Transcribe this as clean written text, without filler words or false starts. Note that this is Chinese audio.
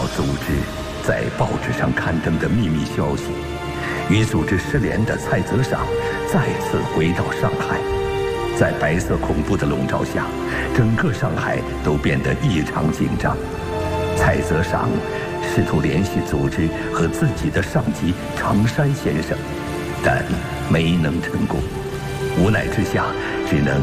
组织在报纸上刊登的秘密消息，与组织失联的蔡泽赏再次回到上海。在白色恐怖的笼罩下，整个上海都变得异常紧张。蔡泽赏试图联系组织和自己的上级常山先生，但没能成功。无奈之下，只能